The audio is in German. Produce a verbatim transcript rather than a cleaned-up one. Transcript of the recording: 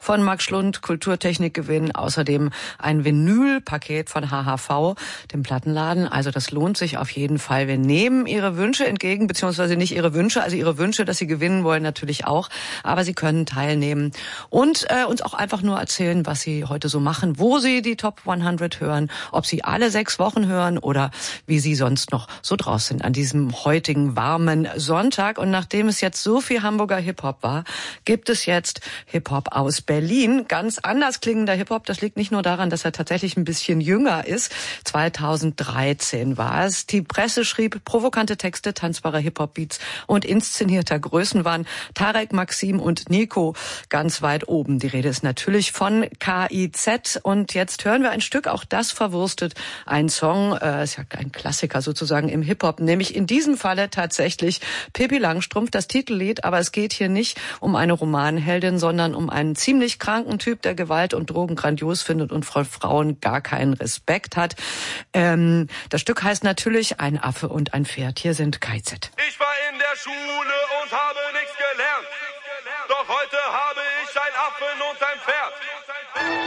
von Max Schlund, Kulturtechnikgewinn, außerdem ein Vinylpaket von H H V, dem Plattenladen. Also das lohnt sich auf jeden Fall. Wir nehmen Ihre Wünsche entgegen, beziehungsweise nicht Ihre Wünsche, also Ihre Wünsche, dass Sie gewinnen wollen, natürlich auch. Aber Sie können teilnehmen und äh, uns auch einfach nur erzählen, was Sie heute so machen, wo Sie die Top hundert hören, ob Sie alle sechs Wochen hören oder wie Sie sonst noch so draus sind an diesem heutigen warmen Sonntag. Und nachdem es jetzt so viel Hamburger Hip-Hop war, gibt es jetzt Hip-Hop aus Berlin. Ganz anders klingender Hip-Hop. Das liegt nicht nur daran, dass er tatsächlich ein bisschen jünger ist. zweitausenddreizehn war es. Die Presse schrieb provokante Texte, tanzbare Hip-Hop-Beats und inszenierter Größenwahn. Tarek, Maxim und Nico ganz weit oben. Die Rede ist natürlich von K I Z. Und jetzt hören wir ein Stück, auch das verwurstet. Ein Song, äh, ist ja ein Klassiker sozusagen im Hip-Hop, nämlich in diesem Falle tatsächlich Pippi Langstrumpf, das Titellied. Aber es geht hier nicht um eine Romanheldin, sondern um einen ziemlich kranken Typ, der Gewalt und Drogen grandios findet und vor Frauen gar keinen Respekt hat. Ähm, das Stück heißt natürlich Ein Affe und ein Pferd. Hier sind K I Z. Ich war in der Schule und habe nichts gelernt. Doch heute habe ich ein Affen und ein Pferd.